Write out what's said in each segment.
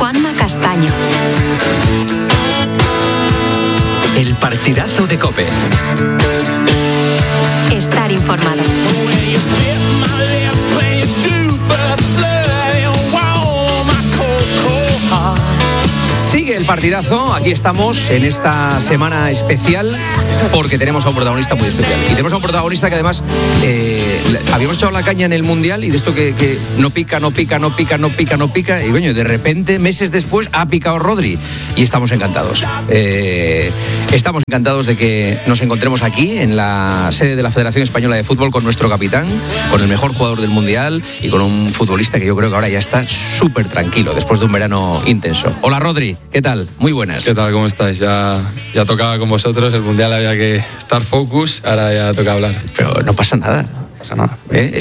Juanma Castaño. El partidazo de COPE. Estar informado. Sigue el partidazo, aquí estamos en esta semana especial porque tenemos a un protagonista muy especial. Y tenemos a un protagonista que además habíamos echado la caña en el Mundial y de esto que no pica, y coño, de repente, meses después, ha picado Rodri. Y estamos encantados. Estamos encantados de que nos encontremos aquí en la sede de la Federación Española de Fútbol con nuestro capitán, con el mejor jugador del Mundial y con un futbolista que yo creo que ahora ya está súper tranquilo después de un verano intenso. Hola Rodri, ¿qué tal? Muy buenas. ¿Qué tal? ¿Cómo estáis? Ya tocaba con vosotros, el Mundial había que estar focus, ahora ya toca hablar. Pero no pasa nada. No pasa nada.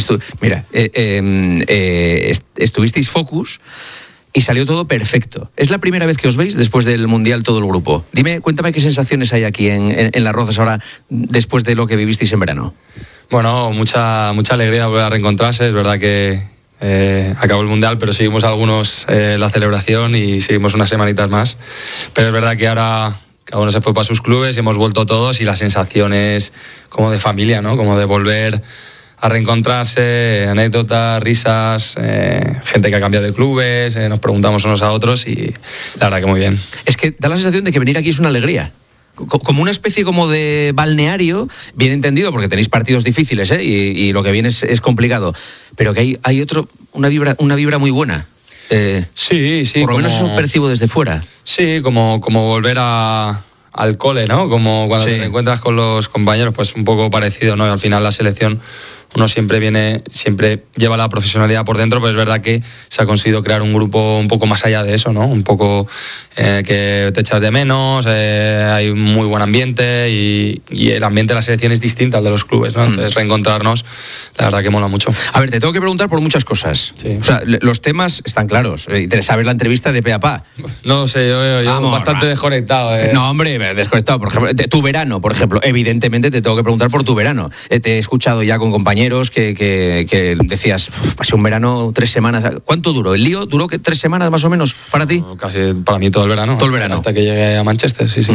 Estuvisteis focus y salió todo perfecto. Es la primera vez que os veis después del Mundial todo el grupo. Cuéntame qué sensaciones hay aquí en Las Rozas ahora después de lo que vivisteis en verano. Bueno, mucha alegría de volver a reencontrarse. Es verdad que acabó el Mundial, pero seguimos algunos la celebración y seguimos unas semanitas más. Pero es verdad que ahora cada uno se fue para sus clubes y hemos vuelto todos y las sensaciones como de familia, ¿no? Como de volver a reencontrarse, anécdotas, risas, gente que ha cambiado de clubes, nos preguntamos unos a otros y la verdad que muy bien. Es que da la sensación de que venir aquí es una alegría. Como una especie como de balneario, bien entendido, porque tenéis partidos difíciles, y lo que viene es complicado, pero que hay una vibra muy buena. Sí. Por lo menos eso percibo desde fuera. Sí, como volver al cole, ¿no? Como cuando te encuentras con los compañeros, pues un poco parecido, ¿no? Y al final la selección, uno siempre lleva la profesionalidad por dentro, pero es verdad que se ha conseguido crear un grupo un poco más allá de eso, ¿no? Un poco que te echas de menos, hay muy buen ambiente y el ambiente de la selección es distinto al de los clubes, ¿no? Entonces reencontrarnos, la verdad que mola mucho. A ver, te tengo que preguntar por muchas cosas. Sí. O sea, los temas están claros. ¿Sabes la entrevista de pe a pa? No sé, yo bastante desconectado. No, hombre, desconectado. Por ejemplo, tu verano, por ejemplo. Evidentemente te tengo que preguntar por tu verano. Te he escuchado ya con compañeros que decías, pasé un verano 3 semanas. ¿Cuánto duró? ¿El lío duró 3 semanas más o menos para ti? No, casi para mí todo el verano. Todo el verano. Hasta que llegué a Manchester, sí.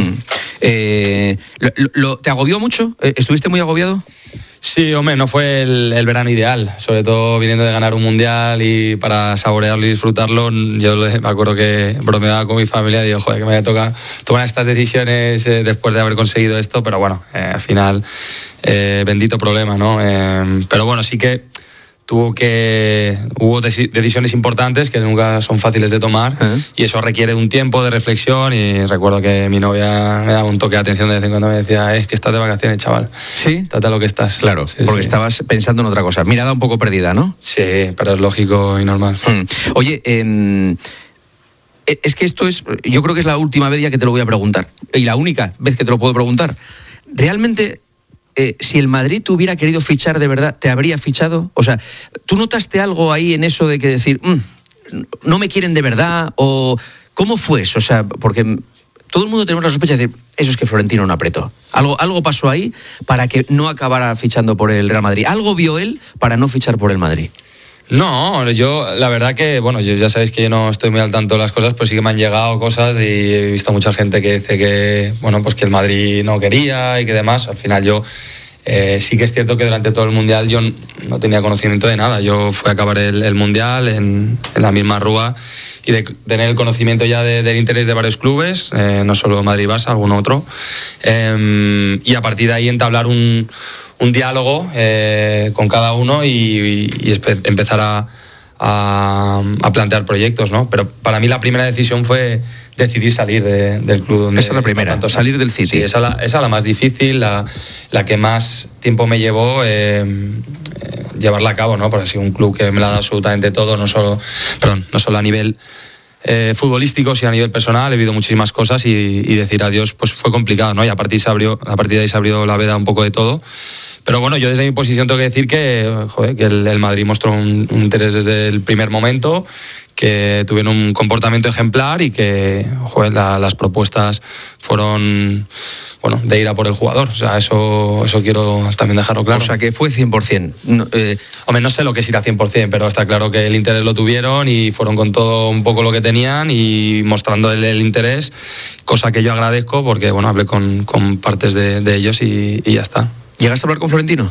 ¿Te agobió mucho? ¿Estuviste muy agobiado? Sí, hombre, no fue el verano ideal, sobre todo viniendo de ganar un mundial y para saborearlo y disfrutarlo. Yo me acuerdo que bromeaba con mi familia y digo, joder, que me haya tocado tomar estas decisiones después de haber conseguido esto, pero bueno, al final, bendito problema, ¿no? Pero bueno, sí que hubo decisiones importantes que nunca son fáciles de tomar y eso requiere un tiempo de reflexión y recuerdo que mi novia me daba un toque de atención de vez en cuando, me decía, es que estás de vacaciones, chaval. ¿Sí? Trata lo que estás. Claro, sí, porque estabas pensando en otra cosa. Mirada un poco perdida, ¿no? Sí, pero es lógico y normal. Oye, es que yo creo que es la última vez ya que te lo voy a preguntar y la única vez que te lo puedo preguntar. ¿Realmente si el Madrid te hubiera querido fichar de verdad, te habría fichado? O sea, ¿tú notaste algo ahí en eso de que decir, no me quieren de verdad? ¿O cómo fue eso? O sea, porque todo el mundo tenemos la sospecha de decir, eso es que Florentino no apretó. Algo pasó ahí para que no acabara fichando por el Real Madrid. Algo vio él para no fichar por el Madrid. No, yo la verdad que, bueno, ya sabéis que yo no estoy muy al tanto de las cosas, pues sí que me han llegado cosas y he visto mucha gente que dice que, bueno, pues que el Madrid no quería y que demás. Al final yo sí que es cierto que durante todo el Mundial yo no tenía conocimiento de nada. Yo fui a acabar el Mundial en la misma rúa y de tener el conocimiento ya del interés de varios clubes, no solo Madrid y Barça, algún otro, y a partir de ahí entablar un diálogo con cada uno y empezar a plantear proyectos, ¿no? Pero para mí la primera decisión fue decidir salir del club donde... Esa es la primera, salir del City. Sí, esa la más difícil, la que más tiempo me llevó llevarla a cabo, ¿no? Porque ha sido un club que me la ha dado absolutamente todo, no solo a nivel futbolístico, sino a nivel personal. He vivido muchísimas cosas y decir adiós pues fue complicado, ¿no? Y a partir de ahí se abrió la veda un poco de todo. Pero bueno, yo desde mi posición tengo que decir que el Madrid mostró un interés desde el primer momento, que tuvieron un comportamiento ejemplar y que, joder, las propuestas fueron, bueno, de ir a por el jugador. O sea, eso quiero también dejarlo claro. O sea, que fue 100%. Hombre, no sé lo que es ir a 100%, pero está claro que el interés lo tuvieron y fueron con todo un poco lo que tenían y mostrando el interés, cosa que yo agradezco porque, bueno, hablé con partes de ellos y ya está. ¿Llegaste a hablar con Florentino?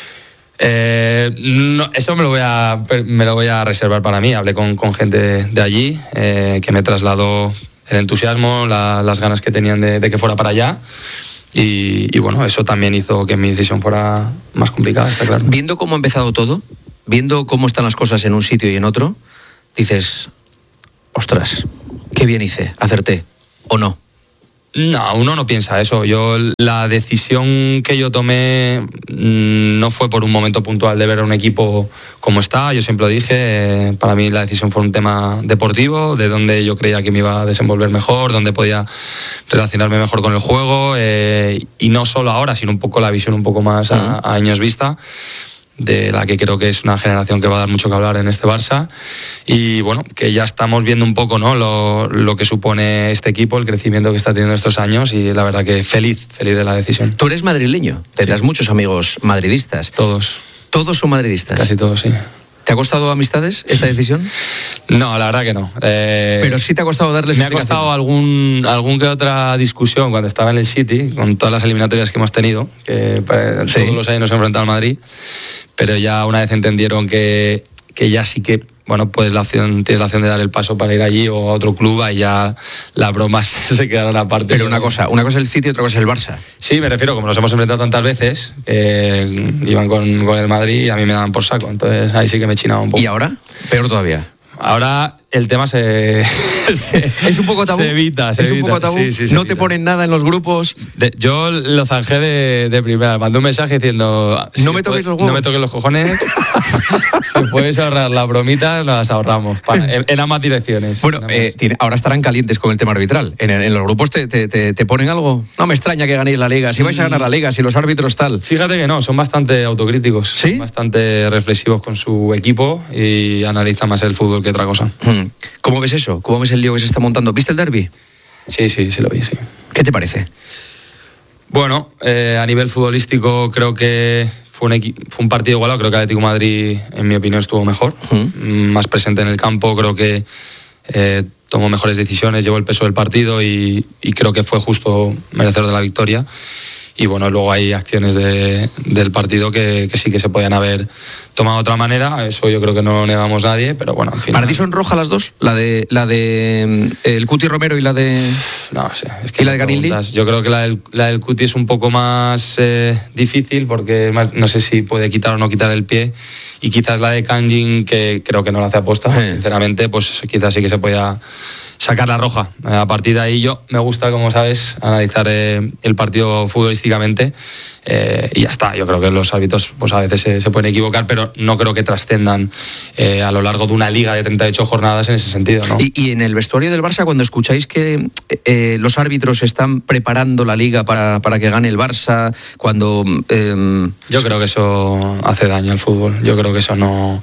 No, eso me lo voy a reservar para mí. Hablé con gente de allí que me trasladó el entusiasmo, las ganas que tenían de que fuera para allá. Y bueno, eso también hizo que mi decisión fuera más complicada, está claro. Viendo cómo ha empezado todo, viendo cómo están las cosas en un sitio y en otro, dices, ostras, qué bien hice, acerté, ¿o no? No, uno no piensa eso. La decisión que yo tomé no fue por un momento puntual de ver a un equipo como está. Yo siempre lo dije, para mí la decisión fue un tema deportivo, de donde yo creía que me iba a desenvolver mejor, donde podía relacionarme mejor con el juego, y no solo ahora, sino un poco la visión un poco más a años vista, de la que creo que es una generación que va a dar mucho que hablar en este Barça, y bueno, que ya estamos viendo un poco, ¿no?, lo que supone este equipo, el crecimiento que está teniendo estos años, y la verdad que feliz de la decisión. Tú eres madrileño, tendrás muchos amigos madridistas. Todos ¿Todos son madridistas? Casi todos, sí. ¿Te ha costado amistades esta decisión? No, la verdad que no. Pero sí te ha costado darles... Me ha costado algún que otra discusión cuando estaba en el City, con todas las eliminatorias que hemos tenido, que todos los años nos hemos enfrentado al Madrid, pero ya una vez entendieron que ya sí que, bueno, pues tienes la opción de dar el paso para ir allí o a otro club, ahí ya las bromas se quedaron aparte. Pero una cosa es el City y otra cosa es el Barça. Sí, me refiero, como nos hemos enfrentado tantas veces, iban con el Madrid y a mí me daban por saco, entonces ahí sí que me chinaba un poco. ¿Y ahora? Peor todavía. Ahora el tema es un poco tabú. Se evita. Un poco tabú. Sí, no te ponen nada en los grupos. Yo lo zanjé de primera. Mandé un mensaje diciendo: no me toques los huevos. No me toques los cojones. Si puedes ahorrar las bromitas, las ahorramos. En ambas direcciones. Bueno, ahora estarán calientes con el tema arbitral. En los grupos te ponen algo. No me extraña que ganéis la Liga. Si vais a ganar la Liga, si los árbitros tal. Fíjate que no, son bastante autocríticos. ¿Sí? Son bastante reflexivos con su equipo y analizan más el fútbol que otra cosa. ¿Cómo ves eso? ¿Cómo ves el lío que se está montando? ¿Viste el derbi? Sí, lo vi, sí. ¿Qué te parece? Bueno, a nivel futbolístico creo que fue un partido igualado. Creo que el Atlético de Madrid, en mi opinión, estuvo mejor, más presente en el campo. Creo que tomó mejores decisiones, llevó el peso del partido y creo que fue justo merecedor de la victoria. Y bueno, luego hay acciones del partido que sí que se podían haber tomado de otra manera. Eso yo creo que no lo negamos nadie, pero bueno, al final... ¿Para ti son rojas las dos? ¿La de el Cuti Romero y la de... No sé. Es que ¿Y la de Canilli? Yo creo que la del Cuti es un poco más difícil porque no sé si puede quitar o no quitar el pie. Y quizás la de Kangin, que creo que no la hace aposta, sinceramente, pues quizás sí que se pueda sacar la roja. A partir de ahí me gusta, como sabes, analizar el partido futbolísticamente y ya está. Yo creo que los árbitros pues a veces se pueden equivocar, pero no creo que trascendan a lo largo de una liga de 38 jornadas en ese sentido, ¿no? Y en el vestuario del Barça, cuando escucháis que los árbitros están preparando la liga para que gane el Barça, cuando... Yo creo que eso hace daño al fútbol. Yo creo que eso no...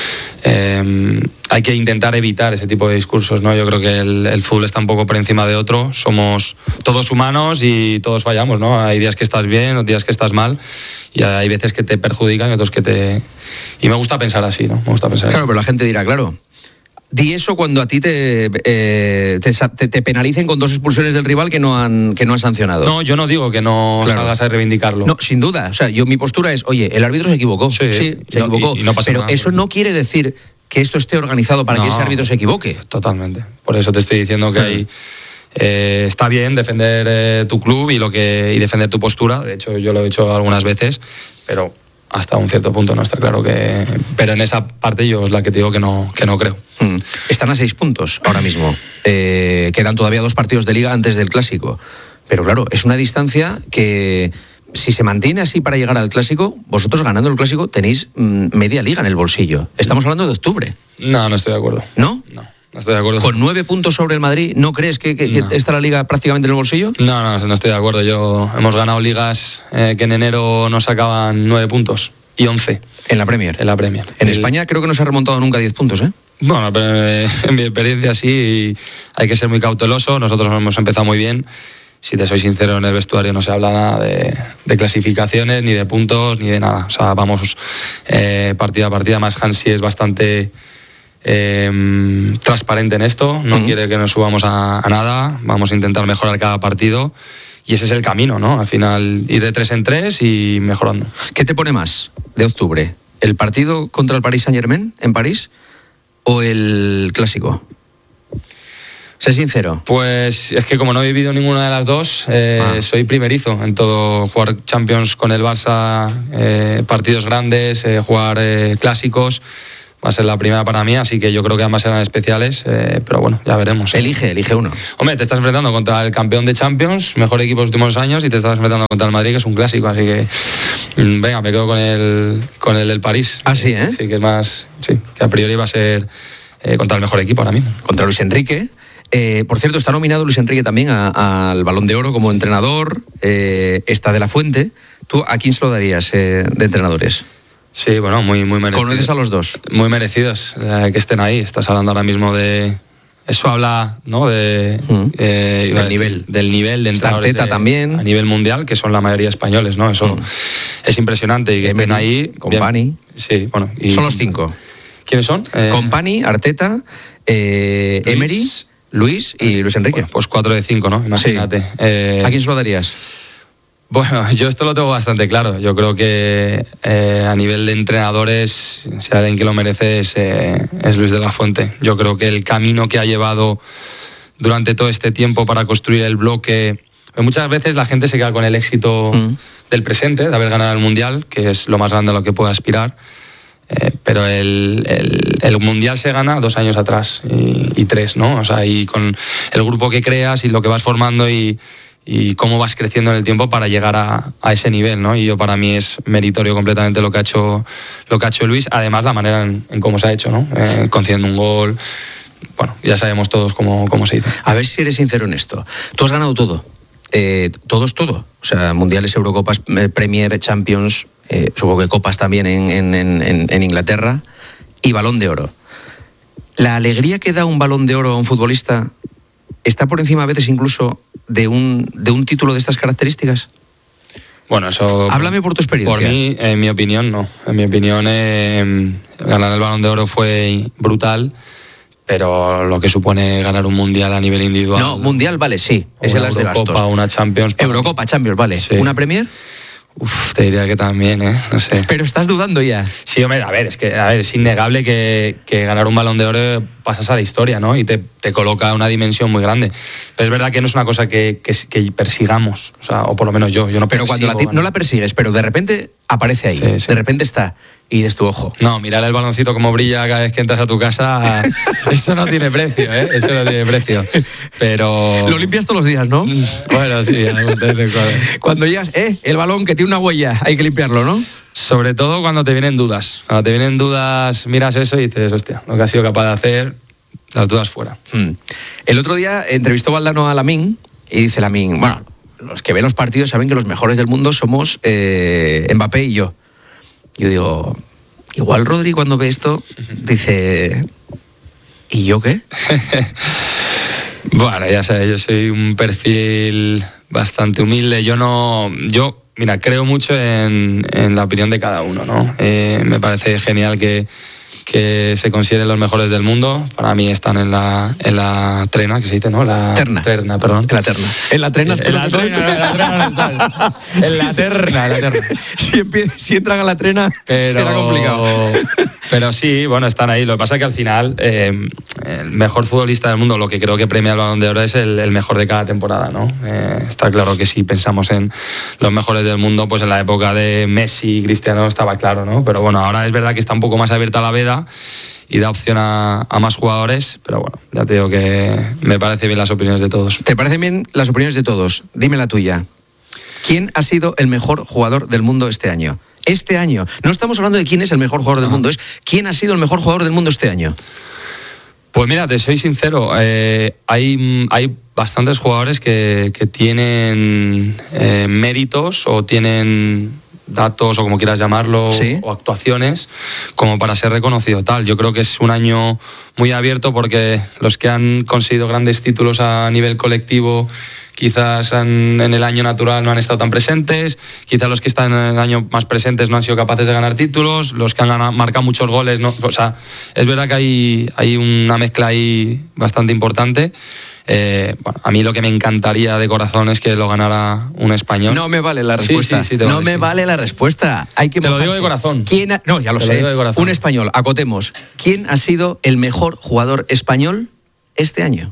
hay que intentar evitar ese tipo de discursos, ¿no? Yo creo que el fútbol está un poco por encima de otro. Somos todos humanos y todos fallamos, ¿no? Hay días que estás bien, otros días que estás mal y hay veces que te perjudican y otros que te... Y me gusta pensar así, ¿no? Me gusta pensar Claro, así. pero la gente dirá, claro... Di eso cuando a ti te penalicen con 2 expulsiones del rival que no han sancionado. No, yo no digo que no salgas a reivindicarlo. No, sin duda. O sea, mi postura es, oye, el árbitro se equivocó. Sí, se equivocó. Y no pasa pero nada. Eso no quiere decir que esto esté organizado para que ese árbitro se equivoque. Totalmente. Por eso te estoy diciendo que está bien defender tu club y defender tu postura. De hecho, yo lo he hecho algunas veces, pero hasta un cierto punto no está claro que... Pero en esa parte yo es la que te digo que no creo. Están a 6 puntos ahora mismo. Quedan todavía 2 partidos de liga antes del Clásico. Pero claro, es una distancia que... Si se mantiene así para llegar al Clásico, vosotros ganando el Clásico tenéis media liga en el bolsillo. Estamos hablando de octubre. No estoy de acuerdo. ¿No? No estoy de acuerdo. ¿Con 9 puntos sobre el Madrid, no crees que está la liga prácticamente en el bolsillo? No estoy de acuerdo. Hemos ganado ligas que en enero nos sacaban 9 puntos y 11. En la Premier. En la Premier. En España creo que no se ha remontado nunca 10 puntos, ¿eh? Bueno, pero en mi experiencia sí, hay que ser muy cauteloso. Nosotros hemos empezado muy bien. Si te soy sincero, en el vestuario no se habla nada de clasificaciones, ni de puntos, ni de nada. O sea, vamos partido a partido. Además, Hansi es bastante transparente en esto. No quiere que nos subamos a nada. Vamos a intentar mejorar cada partido. Y ese es el camino, ¿no? Al final, ir de 3 en 3 y mejorando. ¿Qué te pone más de octubre? ¿El partido contra el Paris Saint-Germain en París o el clásico? Sé sincero. Pues es que como no he vivido ninguna de las dos, soy primerizo en todo. Jugar Champions con el Barça, partidos grandes, jugar clásicos. Va a ser la primera para mí, así que yo creo que ambas serán especiales, pero bueno, ya veremos. Elige uno. Hombre, te estás enfrentando contra el campeón de Champions, mejor equipo de los últimos años, y te estás enfrentando contra el Madrid, que es un clásico, así que venga, me quedo con el del París. Ah, sí, ¿eh? Sí, que es más, sí, que a priori va a ser contra el mejor equipo ahora mismo. Contra Luis Enrique. Por cierto, está nominado Luis Enrique también al Balón de Oro como entrenador. Está De La Fuente. ¿Tú a quién se lo darías de entrenadores? Sí, bueno, muy merecidos. ¿Conoces a los dos? Muy merecidos que estén ahí. Estás hablando ahora mismo de... Eso habla, ¿no? Del nivel. Del nivel de entrenadores. Arteta también. A nivel mundial, que son la mayoría españoles, ¿no? Eso es impresionante. Y que estén ahí... Kompany. Sí, bueno. Y, son los 5. ¿Quiénes son? Kompany, Arteta, Emery, Luis y Luis Enrique. Bueno, pues 4 de 5, ¿no? Imagínate. Sí. ¿A quién se lo darías? Bueno, yo esto lo tengo bastante claro. Yo creo que a nivel de entrenadores, si alguien que lo merece es Luis de la Fuente. Yo creo que el camino que ha llevado durante todo este tiempo para construir el bloque... Muchas veces la gente se queda con el éxito del presente, de haber ganado el Mundial, que es lo más grande a lo que puede aspirar. Pero el Mundial se gana 2 años atrás y 3, ¿no? O sea, y con el grupo que creas y lo que vas formando y cómo vas creciendo en el tiempo para llegar a ese nivel, ¿no? Y para mí es meritorio completamente lo que ha hecho Luis, además la manera en cómo se ha hecho, ¿no? Concediendo un gol, bueno, ya sabemos todos cómo se hizo. A ver si eres sincero en esto. Tú has ganado todo. Todo es todo. O sea, mundiales, Eurocopas, Premier, Champions, supongo que copas también en Inglaterra, y Balón de Oro. La alegría que da un Balón de Oro a un futbolista está por encima a veces incluso de un título de estas características. Bueno, eso... Háblame por tu experiencia. Por mí, en mi opinión, no. En mi opinión, ganar el Balón de Oro fue brutal, pero lo que supone ganar un Mundial a nivel individual... No, Mundial vale, sí. Es en las de gastos. Eurocopa, una Champions... Eurocopa, Champions, vale. Sí. ¿Una Premier? Te diría que también, no sé. Pero estás dudando ya. Sí, hombre, es innegable que ganar un Balón de Oro pasas a la historia, ¿no? Y te coloca una dimensión muy grande. Pero es verdad que no es una cosa que persigamos, o sea, o por lo menos yo no persigo. Pero cuando no la persigues, pero de repente aparece ahí, sí. De repente está, y des tu ojo. No, mirar el baloncito como brilla cada vez que entras a tu casa, eso no tiene precio, Eso no tiene precio. Pero... Lo limpias todos los días, ¿no? Bueno, sí. Cuando llegas, el balón que tiene una huella, hay que limpiarlo, ¿no? Sobre todo cuando te vienen dudas. Cuando te vienen dudas, miras eso y dices, hostia, lo que has sido capaz de hacer, las dudas fuera. El otro día entrevistó Valdano a Lamine y dice Lamine, bueno, los que ven los partidos saben que los mejores del mundo somos Mbappé y yo. Yo digo, igual Rodri cuando ve esto dice, ¿y yo qué? Bueno, ya sabes, yo soy un perfil bastante humilde. Mira, creo mucho en la opinión de cada uno, ¿no? Me parece genial que se consideren los mejores del mundo. Para mí están en la trena, que se dice, ¿no? Terna, perdón. En la terna. En la terna. En la terna. Si entran a la trena, será complicado. Pero sí, bueno, están ahí. Lo que pasa es que al final el mejor futbolista del mundo, lo que creo que premia el Balón de Oro es el mejor de cada temporada, ¿no? Está claro que si pensamos en los mejores del mundo, pues en la época de Messi y Cristiano estaba claro, ¿no? Pero bueno, ahora es verdad que está un poco más abierta la veda y da opción a más jugadores, pero bueno, ya te digo que me parecen bien las opiniones de todos. ¿Te parecen bien las opiniones de todos? Dime la tuya. ¿Quién ha sido el mejor jugador del mundo este año? Este año. No estamos hablando de quién es el mejor jugador del mundo, es quién ha sido el mejor jugador del mundo este año. Pues mira, te soy sincero, hay bastantes jugadores que tienen méritos o tienen datos o como quieras llamarlo, ¿Sí? o actuaciones, como para ser reconocido tal. Yo creo que es un año muy abierto porque los que han conseguido grandes títulos a nivel colectivo quizás en el año natural no han estado tan presentes, quizás los que están en el año más presentes no han sido capaces de ganar títulos, los que han marcado muchos goles, ¿no? O sea, es verdad que hay una mezcla ahí bastante importante. Bueno, a mí lo que me encantaría de corazón es que lo ganara un español. No me vale la respuesta. Sí, no me vale la respuesta. Hay que te lo mojarse. digo de corazón. No, ya lo Te sé. lo digo de corazón. Un español, acotemos. ¿Quién ha sido el mejor jugador español este año?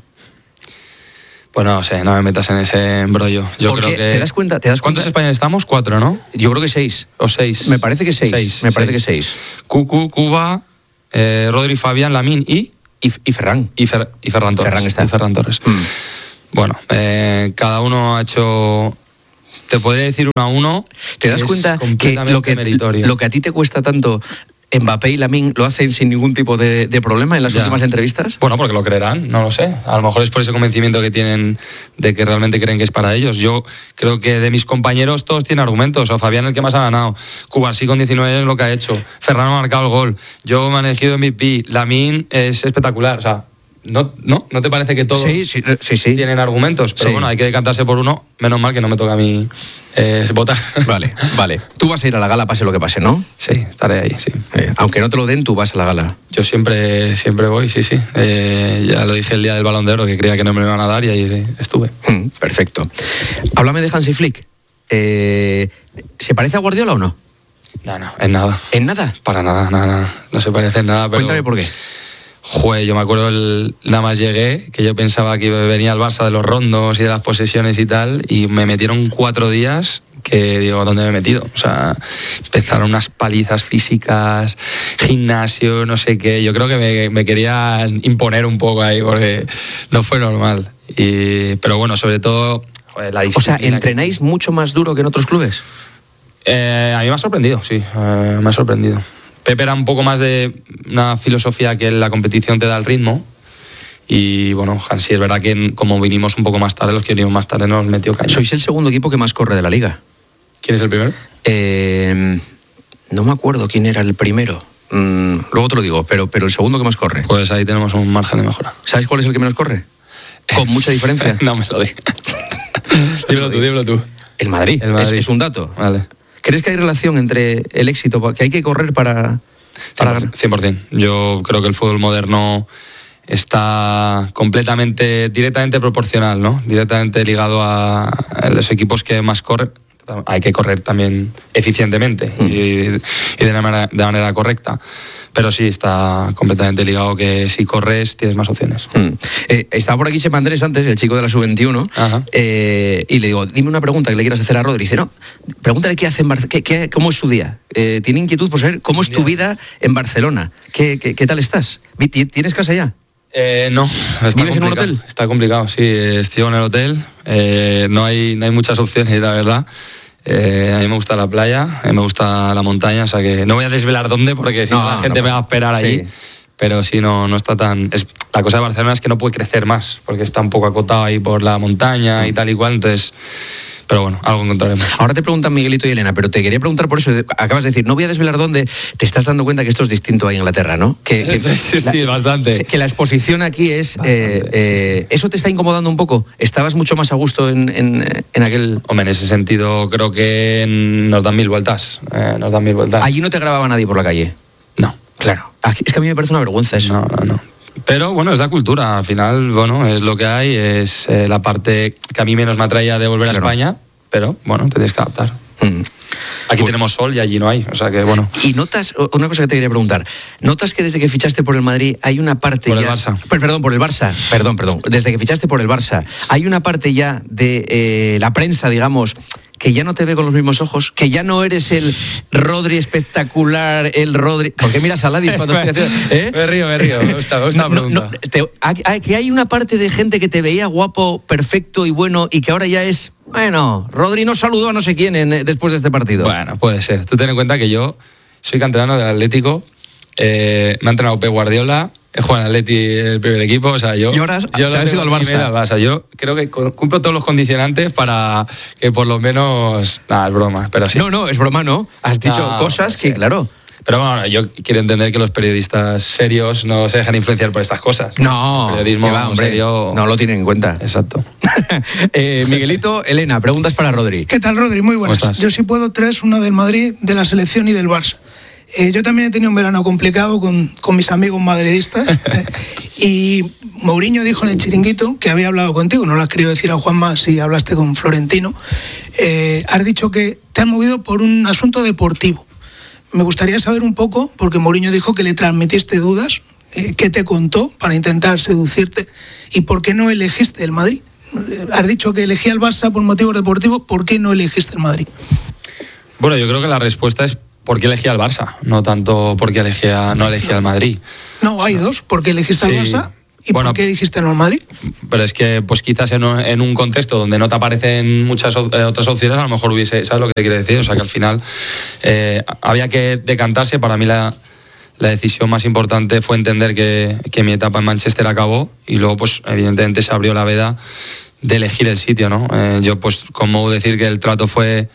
Pues no sé, no me metas en ese embrollo. Yo Porque, creo que... ¿te das cuenta? ¿Cuántos españoles estamos? 4, ¿no? Yo creo que 6. ¿O 6? Me parece que 6. Me parece que 6. Cucu, Cuba, Rodri, Fabián, Lamín y Ferran. Y Ferran Torres. Ferran está. Y Ferran Torres. Bueno, cada uno ha hecho... Te podría decir 1 a 1. ¿Te das cuenta que lo que a ti te cuesta tanto... Mbappé y Lamine lo hacen sin ningún tipo de problema en las últimas entrevistas? Bueno, porque lo creerán, no lo sé. A lo mejor es por ese convencimiento que tienen de que realmente creen que es para ellos. Yo creo que de mis compañeros todos tienen argumentos. O Fabián el que más ha ganado. Cubarsí con 19 años lo que ha hecho. Ferran ha marcado el gol. Yo me he elegido MVP. Lamine es espectacular. O sea, ¿no te parece que todos sí. tienen argumentos? Pero bueno, hay que decantarse por uno. Menos mal que no me toca a mí votar. Vale. Tú vas a ir a la gala pase lo que pase, ¿no? Sí, estaré ahí, sí. Aunque no te lo den, tú vas a la gala. Yo siempre voy, sí. Ya lo dije el día del Balón de Oro, que creía que no me lo iban a dar y ahí estuve. Perfecto. Háblame de Hansi Flick. ¿Se parece a Guardiola o no? No, en nada. ¿En nada? Para nada. No se parece en nada, pero... Cuéntame por qué. Joder, yo me acuerdo nada más llegué, que yo pensaba que venía el Barça de los rondos y de las posesiones y tal, y me metieron 4 días que digo, ¿dónde me he metido? O sea, empezaron unas palizas físicas, gimnasio, no sé qué. Yo creo que me querían imponer un poco ahí porque no fue normal. Pero bueno, sobre todo, joder, la disciplina. O sea, ¿entrenáis mucho más duro que en otros clubes? A mí me ha sorprendido, sí, me ha sorprendido. Pepe era un poco más de una filosofía que la competición te da el ritmo. Y bueno, Hansi, es verdad que como vinimos un poco más tarde, los que vinimos más tarde nos metió caña. Sois el segundo equipo que más corre de la liga. ¿Quién es el primero? No me acuerdo quién era el primero. Luego te lo digo, pero el segundo que más corre. Pues ahí tenemos un margen de mejora. ¿Sabes cuál es el que menos corre? Con mucha diferencia. No me lo digas. dímelo tú. El Madrid. Es un dato. Vale. ¿Crees que hay relación entre el éxito, que hay que correr para ganar? 100%. Yo creo que el fútbol moderno está directamente proporcional, ¿no? Directamente ligado a los equipos que más corren. Hay que correr también eficientemente y de manera correcta. Pero sí, está completamente ligado que si corres tienes más opciones. Estaba por aquí Chema Andrés antes, el chico de la Sub-21, y le digo, dime una pregunta que le quieras hacer a Rodri. Dice, no, pregúntale qué hace en Barcelona, cómo es su día. Tiene inquietud por saber cómo es tu vida en Barcelona. ¿Qué tal estás? ¿Tienes casa ya? No, ¿Vives en un hotel? Está complicado, sí, estoy en el hotel. No hay muchas opciones, la verdad. A mí me gusta la playa, me gusta la montaña, o sea que no voy a desvelar dónde porque si no la gente me va a esperar allí. Pero sí, no está tan... La cosa de Barcelona es que no puede crecer más, porque está un poco acotado ahí por la montaña y tal y cual, entonces... Pero bueno, algo encontraremos. Ahora te preguntan Miguelito y Elena, pero te quería preguntar por eso. Acabas de decir, no voy a desvelar dónde. Te estás dando cuenta que esto es distinto ahí en Inglaterra, ¿no? Sí, bastante. Que la exposición aquí es... ¿Eso te está incomodando un poco? ¿Estabas mucho más a gusto en aquel...? Hombre, en ese sentido creo que nos dan 1000 vueltas. ¿Allí no te grababa nadie por la calle? No. Claro. Es que a mí me parece una vergüenza eso. No. Pero bueno, es la cultura, al final, bueno, es lo que hay, es la parte que a mí menos me atraía de volver a España, pero bueno, te tienes que adaptar. Aquí tenemos sol y allí no hay, o sea que bueno. Y notas, una cosa que te quería preguntar, ¿notas que desde que fichaste por el Madrid hay una parte por ya... el Barça. Perdón, por el Barça, perdón. Desde que fichaste por el Barça, hay una parte ya de la prensa, digamos, que ya no te ve con los mismos ojos, que ya no eres el Rodri espectacular, el Rodri... ¿Por qué miras a Ladis cuando estoy haciendo...? Me río, me gusta la pregunta. Que hay una parte de gente que te veía guapo, perfecto y bueno, y que ahora ya es... Bueno, Rodri no saludó a no sé quién después de este partido. Bueno, puede ser. Tú ten en cuenta que yo soy canterano del Atlético, me ha entrenado Pep Guardiola, juega en Atleti el primer equipo, o sea, yo ¿Y ahora te has ido al Barça? Yo creo que cumplo todos los condicionantes para que por lo menos... Nada, es broma, pero sí. No, es broma, ¿no? Has dicho cosas que, claro... Pero bueno, yo quiero entender que los periodistas serios no se dejan influenciar por estas cosas. No, el periodismo hombre, serio no lo tienen en cuenta. Exacto. Miguelito, Elena, preguntas para Rodri. ¿Qué tal, Rodri? Muy buenas. Yo sí puedo 3, una del Madrid, de la selección y del Barça. Yo también he tenido un verano complicado con mis amigos madridistas y Mourinho dijo en el chiringuito que había hablado contigo, no lo has querido decir a Juanma si hablaste con Florentino. Has dicho que te han movido por un asunto deportivo. Me gustaría saber un poco, porque Mourinho dijo que le transmitiste dudas, ¿qué te contó para intentar seducirte? ¿Y por qué no elegiste el Madrid? Has dicho que elegí al Barça por motivos deportivos, ¿por qué no elegiste el Madrid? Bueno, yo creo que la respuesta es por qué elegí al Barça, no tanto por qué no elegí al Madrid. No, hay dos, ¿por qué elegiste al Barça? ¿Y por qué dijiste no al Madrid? Pero es que pues quizás en un contexto donde no te aparecen muchas otras opciones, a lo mejor hubiese, ¿sabes lo que te quiero decir? O sea que al final había que decantarse. Para mí la decisión más importante fue entender que mi etapa en Manchester acabó y luego pues evidentemente se abrió la veda de elegir el sitio, ¿no? Yo pues como decir que el trato fue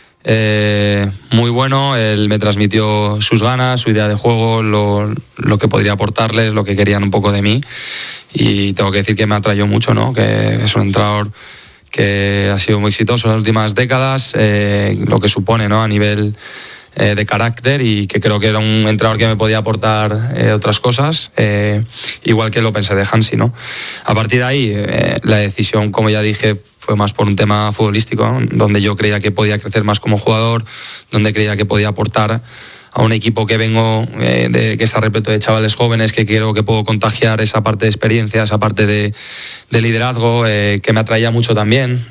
muy bueno, él me transmitió sus ganas, su idea de juego, lo que podría aportarles, lo que querían un poco de mí y tengo que decir que me atrayó mucho, ¿no? Que es un entrenador que ha sido muy exitoso en las últimas décadas, lo que supone, ¿no? A nivel de carácter y que creo que era un entrenador que me podía aportar otras cosas, igual que lo pensé de Hansi, ¿no? A partir de ahí, la decisión, como ya dije, fue más por un tema futbolístico, ¿no? Donde yo creía que podía crecer más como jugador, donde creía que podía aportar a un equipo que vengo, que está repleto de chavales jóvenes, que creo que puedo contagiar esa parte de experiencia, esa parte de liderazgo, que me atraía mucho también.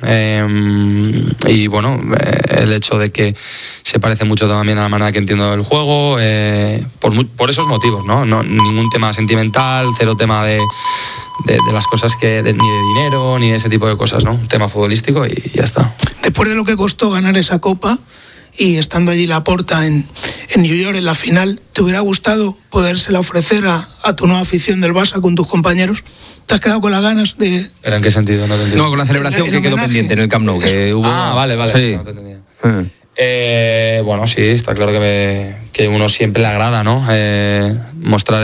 Y bueno, el hecho de que se parece mucho también a la manera que entiendo el juego, por esos motivos, ¿no? Ningún tema sentimental, cero tema de las cosas ni de dinero, ni de ese tipo de cosas, ¿no? Un tema futbolístico y ya está. Después de lo que costó ganar esa Copa y estando allí Laporta en New York en la final, ¿te hubiera gustado podérsela ofrecer a tu nueva afición del Barça con tus compañeros? ¿Te has quedado con las ganas de...? ¿Pero en qué sentido? No te entiendo. No, con la celebración que quedó pendiente en el Camp Nou. Que hubo... vale. Sí. No te entendía. Bueno, sí, está claro que uno siempre le agrada, ¿no? Mostrar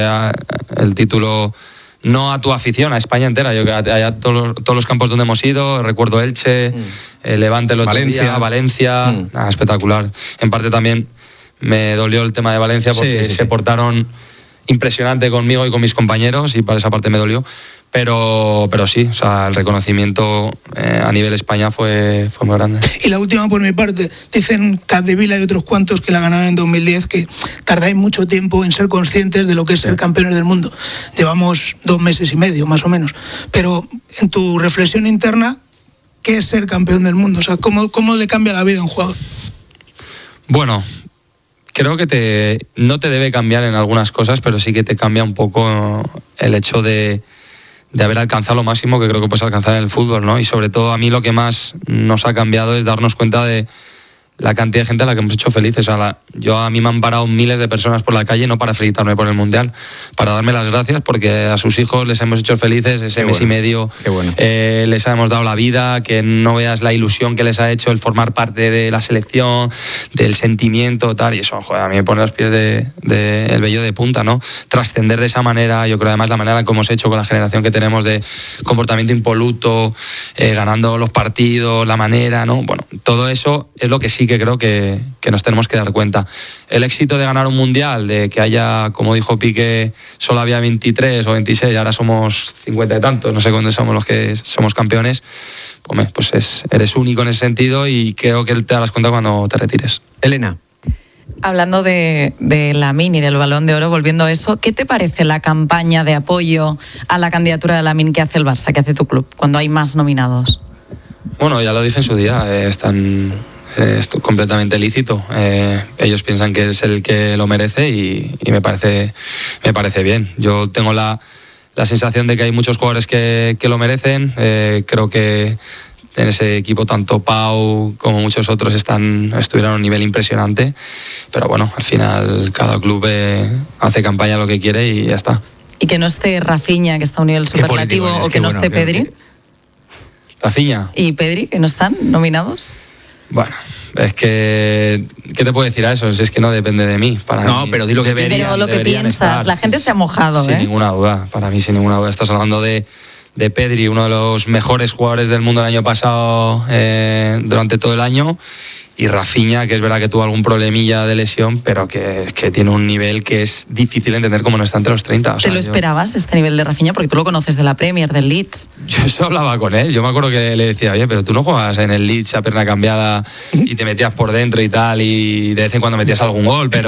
el título... No a tu afición, a España entera. Yo allá todos los campos donde hemos ido, recuerdo Elche, Levante, Valencia, nada, espectacular. En parte también me dolió el tema de Valencia porque se portaron impresionante conmigo y con mis compañeros y para esa parte me dolió. Pero sí, o sea, el reconocimiento a nivel España fue muy grande. Y la última por mi parte, dicen Capdevila y otros cuantos que la ganaron en 2010, que tardáis mucho tiempo en ser conscientes de lo que es ser campeones del mundo. Llevamos 2 meses y medio, más o menos. Pero en tu reflexión interna, ¿qué es ser campeón del mundo? O sea, ¿cómo le cambia la vida a un jugador? Bueno, creo que no te debe cambiar en algunas cosas, pero sí que te cambia un poco el hecho de haber alcanzado lo máximo que creo que puedes alcanzar en el fútbol, ¿no? Y sobre todo a mí lo que más nos ha cambiado es darnos cuenta de la cantidad de gente a la que hemos hecho felices. A mí me han parado miles de personas por la calle, no para felicitarme por el Mundial, para darme las gracias porque a sus hijos les hemos hecho felices ese mes y medio. Les hemos dado la vida, que no veas la ilusión que les ha hecho el formar parte de la selección, del sentimiento, tal, y eso, joder, a mí me pone los pies el vello de punta, ¿no? Trascender de esa manera, yo creo además la manera que hemos hecho con la generación que tenemos de comportamiento impoluto, ganando los partidos, la manera, ¿no? Bueno, todo eso es lo que sí que creo que nos tenemos que dar cuenta. El éxito de ganar un mundial, de que haya, como dijo Piqué, solo había 23 o 26, ahora somos 50 y tantos, no sé cuándo somos los que somos campeones, pues eres único en ese sentido y creo que te darás cuenta cuando te retires. Elena. Hablando de Lamine y del Balón de Oro, volviendo a eso, ¿qué te parece la campaña de apoyo a la candidatura de Lamine que hace el Barça, que hace tu club, cuando hay más nominados? Bueno, ya lo dije en su día, es completamente lícito. Ellos piensan que es el que lo merece y me parece bien. Yo tengo la sensación de que hay muchos jugadores que lo merecen. Creo que en ese equipo tanto Pau como muchos otros estuvieron a un nivel impresionante. Pero bueno, al final cada club hace campaña lo que quiere y ya está. Y que no esté Rafinha, que está a un nivel superlativo, o que no esté Pedri. Qué Superlativo, político o eres, que no esté Pedri. Rafinha. ¿Y Pedri, que no están nominados? Bueno, es que... ¿Qué te puedo decir a eso? Es que no depende de mí. No, pero di lo que Pero lo que piensas, estar, la gente se ha mojado, sin ninguna duda, para mí sin ninguna duda. Estás hablando de Pedri, uno de los mejores jugadores del mundo el año pasado, durante todo el año, y Rafinha, que es verdad que tuvo algún problemilla de lesión, pero que tiene un nivel que es difícil de entender cómo no está entre los 30. O sea, ¿Te lo esperabas, este nivel de Rafinha? Porque tú lo conoces de la Premier, del Leeds. Yo eso hablaba con él. Yo me acuerdo que le decía, oye, pero tú no juegas en el Leeds a pierna cambiada y te metías por dentro y tal, y de vez en cuando metías algún gol, pero...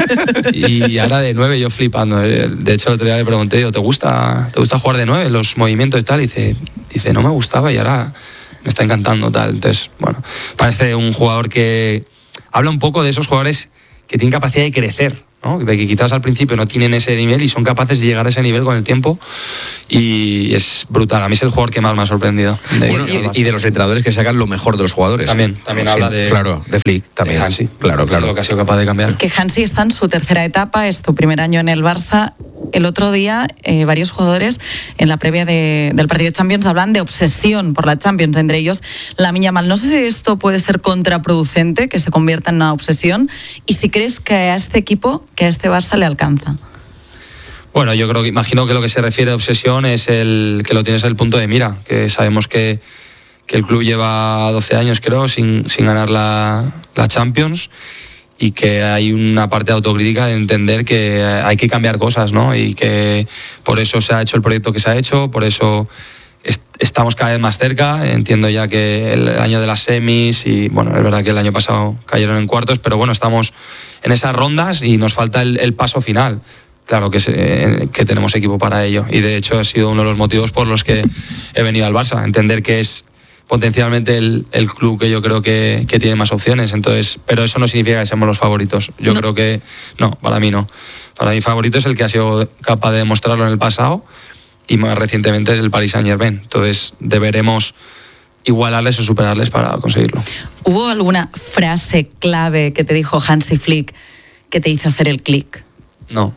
Y ahora de 9 yo flipando. De hecho, el otro día le pregunté, digo, ¿te gusta jugar de 9, los movimientos y tal? Y dice, no me gustaba y ahora me está encantando tal. Entonces, bueno, parece un jugador que habla un poco de esos jugadores que tienen capacidad de crecer, ¿no? De que quizás al principio no tienen ese nivel y son capaces de llegar a ese nivel con el tiempo, y es brutal. A mí es el jugador que más me ha sorprendido. Y de los entrenadores que sacan lo mejor de los jugadores. También habla de... Claro, de Flick también. De Hansi. Claro. Lo que ha sido capaz de cambiar. Que Hansi está en su tercera etapa, es tu primer año en el Barça. El otro día, varios jugadores en la previa del partido de Champions hablan de obsesión por la Champions, entre ellos Lamine Yamal. No sé si esto puede ser contraproducente, que se convierta en una obsesión, y si crees que a este equipo, que a este Barça le alcanza. Bueno, yo imagino que lo que se refiere a obsesión es que lo tienes en el punto de mira, que sabemos que el club lleva 12 años, creo, sin ganar la Champions, y que hay una parte de autocrítica de entender que hay que cambiar cosas, ¿no? Y que por eso se ha hecho el proyecto que se ha hecho, por eso estamos cada vez más cerca. Entiendo ya que el año de las semis, y bueno, es verdad que el año pasado cayeron en cuartos, pero bueno, estamos en esas rondas y nos falta el paso final. Claro que tenemos equipo para ello, y de hecho ha sido uno de los motivos por los que he venido al Barça, entender que es potencialmente el club que yo creo que tiene más opciones. Entonces, pero eso no significa que seamos los favoritos. Yo creo que no, para mí no. Para mí favorito es el que ha sido capaz de demostrarlo en el pasado, y más recientemente es el Paris Saint-Germain. Entonces deberemos igualarles o superarles para conseguirlo. ¿Hubo alguna frase clave que te dijo Hansi Flick que te hizo hacer el clic? No,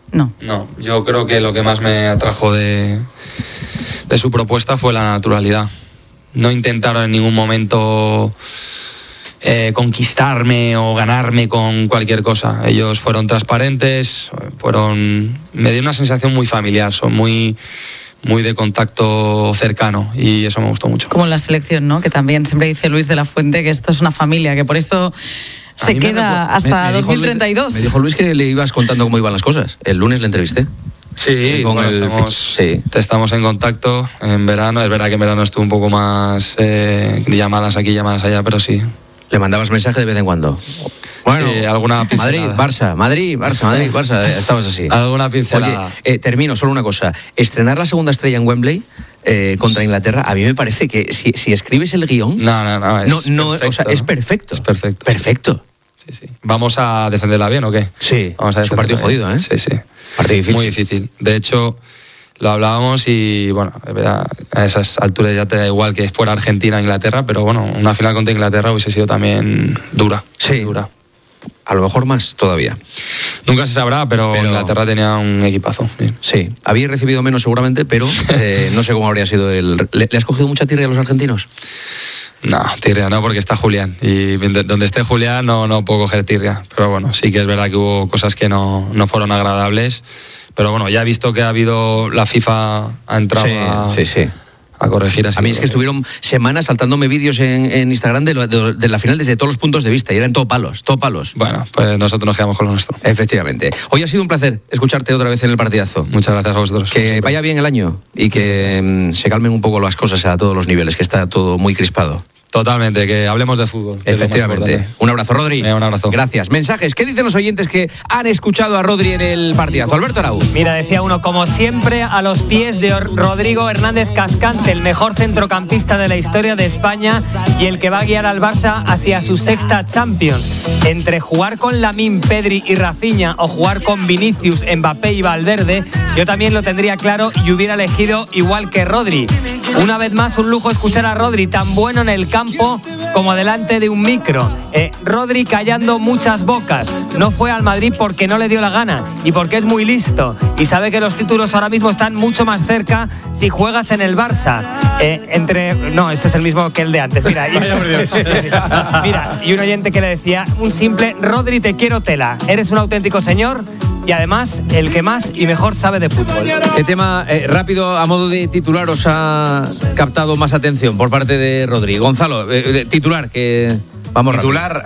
yo creo que lo que más me atrajo de su propuesta fue la naturalidad. No intentaron en ningún momento conquistarme o ganarme con cualquier cosa. Ellos fueron transparentes, me dio una sensación muy familiar, son muy de contacto cercano, y eso me gustó mucho. Como en la selección, ¿no? Que también siempre dice Luis de la Fuente que esto es una familia, que por eso se queda hasta 2032. Me dijo Luis que le ibas contando cómo iban las cosas. El lunes le entrevisté. Sí, estamos en contacto en verano. Es verdad que en verano estuve un poco más llamadas aquí, llamadas allá, pero sí. ¿Le mandabas mensaje de vez en cuando? Bueno, sí, alguna pincelada. Madrid, Barça, estabas así. Alguna pincelada. Oye, termino, solo una cosa. Estrenar la segunda estrella en Wembley contra Inglaterra, a mí me parece que si escribes el guión... No, o sea, es perfecto. Es perfecto. Perfecto. Sí. ¿Vamos a defenderla bien o qué? Sí, vamos a es un partido jodido, ¿eh? Sí. Partido difícil. Muy difícil. De hecho, lo hablábamos y, bueno, a esas alturas ya te da igual que fuera Argentina o Inglaterra, pero bueno, una final contra Inglaterra hubiese sido también dura. Sí. Dura. A lo mejor más todavía. Nunca se sabrá, pero Inglaterra tenía un equipazo. Sí, había recibido menos seguramente, pero no sé cómo habría sido ¿Le has cogido mucha tirria a los argentinos? No, tirria no, porque está Julián. Y donde esté Julián no puedo coger tirria. Pero bueno, sí que es verdad que hubo cosas que no fueron agradables. Pero bueno, ya he visto que ha habido... La FIFA ha entrado a corregir así. A mí es que estuvieron semanas saltándome vídeos en Instagram de la final desde todos los puntos de vista, y eran todo palos. Bueno, pues nosotros nos quedamos con lo nuestro. Efectivamente. Hoy ha sido un placer escucharte otra vez en el partidazo. Muchas gracias a vosotros. Que vaya bien el año y que se calmen un poco las cosas a todos los niveles, que está todo muy crispado. Totalmente, que hablemos de fútbol. Efectivamente. Un abrazo, Rodri. Un abrazo. Gracias. Mensajes. ¿Qué dicen los oyentes que han escuchado a Rodri en el partidazo? Alberto Arau. Mira, decía uno, como siempre, a los pies de Rodrigo Hernández Cascante, el mejor centrocampista de la historia de España y el que va a guiar al Barça hacia su sexta Champions. Entre jugar con Lamine, Pedri y Rafinha o jugar con Vinicius, Mbappé y Valverde, yo también lo tendría claro y hubiera elegido igual que Rodri. Una vez más, un lujo escuchar a Rodri, tan bueno en el campo como delante de un micro. Rodri callando muchas bocas. No fue al Madrid porque no le dio la gana y porque es muy listo y sabe que los títulos ahora mismo están mucho más cerca si juegas en el Barça. No, este es el mismo que el de antes. Mira, y un oyente que le decía un simple: Rodri, te quiero tela. Eres un auténtico señor y además el que más y mejor sabe de fútbol. ¿Qué tema rápido a modo de titular os ha captado más atención por parte de Rodri? Gonzalo, titular, que vamos titular,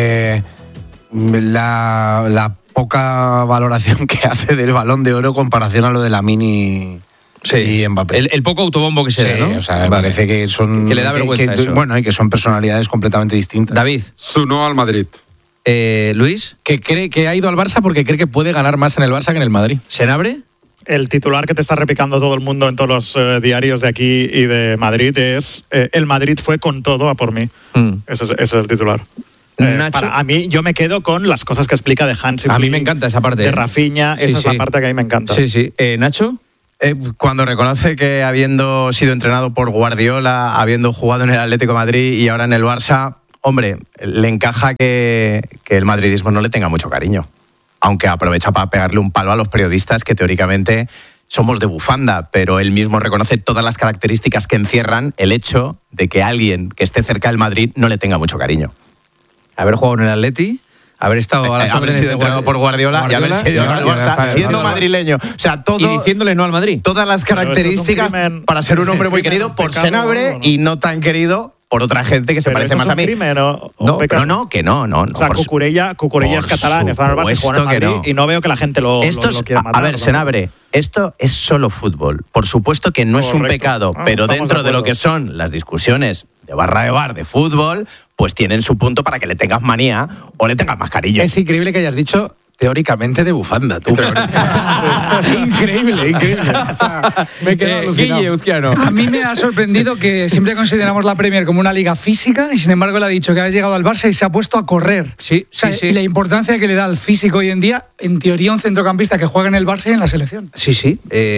la poca valoración que hace del Balón de Oro en comparación a lo de Lamine y Mbappé. El poco autobombo que se da, ¿no? O sea, parece que son... Que le da vergüenza eso. Bueno, y que son personalidades completamente distintas. David. Su no al Madrid. Luis. Que cree que ha ido al Barça porque cree que puede ganar más en el Barça que en el Madrid. ¿Senabre? El titular que te está replicando todo el mundo en todos los diarios de aquí y de Madrid es el Madrid fue con todo a por mí. Ese es el titular. A mí, yo me quedo con las cosas que explica de Hansi. A mí me encanta esa parte. De Rafinha, esa es la parte que a mí me encanta. Sí. ¿Nacho? Cuando reconoce que habiendo sido entrenado por Guardiola, habiendo jugado en el Atlético de Madrid y ahora en el Barça, hombre, le encaja que el madridismo no le tenga mucho cariño. Aunque aprovecha para pegarle un palo a los periodistas que teóricamente somos de bufanda, pero él mismo reconoce todas las características que encierran el hecho de que alguien que esté cerca del Madrid no le tenga mucho cariño. Haber jugado en el Atleti, haber estado a las haber sido entrenado por Guardiola y haber sido al Barça, siendo madrileño. O sea, todo, y diciéndole no al Madrid. Todas las características para ser un hombre muy querido por Senabre y no tan querido por otra gente que se parece más a mí. No, que no. O sea, Cucurella es catalán, es al Barça, juega en Madrid, y no veo que la gente lo quiera matar. A ver, Senabre, esto es solo fútbol. Por supuesto que no es un pecado, pero dentro de lo que son las discusiones de barra de bar de fútbol, pues tienen su punto para que le tengas manía o le tengas más cariño. Es increíble que hayas dicho teóricamente de bufanda, tú. Increíble. O sea, me he quedado alucinado. A mí me ha sorprendido que siempre consideramos la Premier como una liga física y sin embargo él ha dicho que ha llegado al Barça y se ha puesto a correr. Sí. Y la importancia que le da al físico hoy en día, en teoría un centrocampista que juega en el Barça y en la selección. Sí.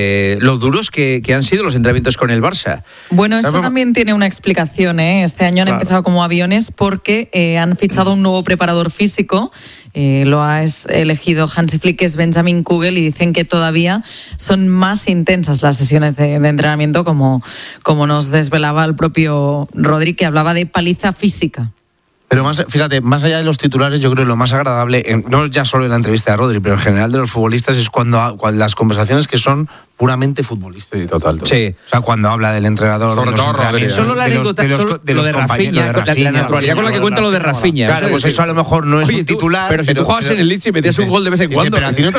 Lo duros que han sido los entrenamientos con el Barça. Bueno, esto también tiene una explicación, ¿eh? Este año han empezado como aviones porque han fichado un nuevo preparador físico. Lo ha elegido Hansi Flick, que es Benjamin Kugel, y dicen que todavía son más intensas las sesiones de entrenamiento, como nos desvelaba el propio Rodri, que hablaba de paliza física. Pero fíjate, más allá de los titulares, yo creo que lo más agradable, no ya solo en la entrevista de Rodri, pero en general de los futbolistas, es cuando las conversaciones que son puramente futbolísticas. Sí, total. Sí. O sea, cuando habla del entrenador, sobre de los Rodri, solo la anécdota, lo de Rafinha, la naturalidad con la que cuenta lo de Rafinha. Claro, pues eso a lo mejor no es un titular. Pero si tú jugabas en el Leeds y metías un gol de vez en cuando.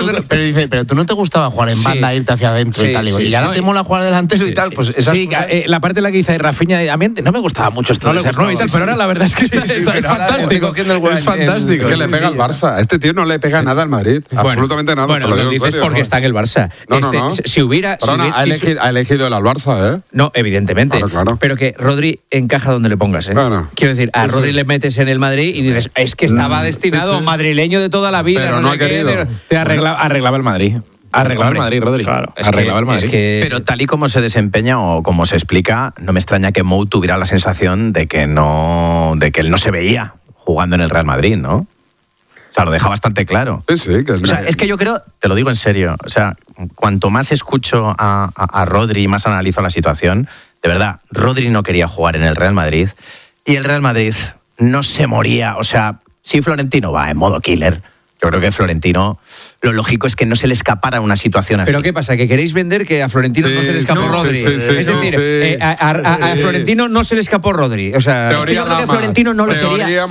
Pero tú no te gustaba jugar en banda, irte hacia adentro y tal. Y ya no te mola jugar delantero y tal. Pues la parte en la que dice Rafinha, a mí no me gustaba mucho esto de ser nuevo y tal, pero ahora la verdad es que es fantástico. Es fantástico. Que le pega al Barça. Este tío no le pega nada al Madrid. Absolutamente nada. Bueno, lo dices porque está en el Barça. No. Si hubiera... Ha elegido el al Barça, ¿eh? No, evidentemente. Claro. Pero que Rodri encaja donde le pongas, ¿eh? Bueno, quiero decir, a Rodri le metes en el Madrid y dices, es que estaba destinado madrileño de toda la vida. Pero no ha querido. Arreglaba el Madrid. Arreglaba el Madrid, Rodri. Claro. Arreglaba el Madrid. Pero tal y como se desempeña o como se explica, no me extraña que Mou tuviera la sensación de que él no se veía jugando en el Real Madrid, ¿no? O sea, lo deja bastante claro. Sí. O sea, es que yo creo, te lo digo en serio, o sea, cuanto más escucho a Rodri y más analizo la situación, de verdad, Rodri no quería jugar en el Real Madrid y el Real Madrid no se moría. O sea, si Florentino va en modo killer, yo creo que Florentino, lo lógico es que no se le escapara una situación así. ¿Pero qué pasa? ¿Que queréis vender que a Florentino no se le escapó Rodri? Es decir, a Florentino no se le escapó Rodri. O sea, es que yo creo que Florentino no lo quería.